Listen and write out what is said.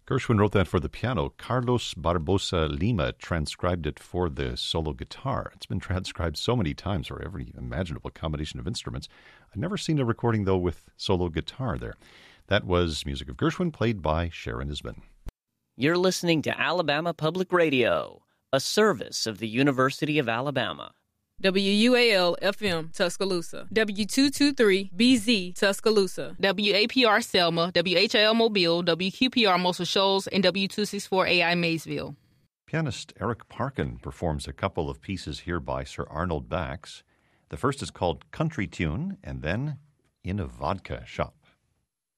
Gershwin wrote that for the piano. Carlos Barbosa Lima transcribed it for the solo guitar. It's been transcribed so many times for every imaginable combination of instruments. I've never seen a recording, though, with solo guitar there. That was music of Gershwin, played by Sharon Isbin. You're listening to Alabama Public Radio, a service of the University of Alabama. WUAL-FM, Tuscaloosa. W223-BZ, Tuscaloosa. WAPR Selma, WHIL Mobile, WQPR Muscle Shoals, and W264AI Maysville. Pianist Eric Parkin performs a couple of pieces here by Sir Arnold Bax. The first is called Country Tune, and then In a Vodka Shop.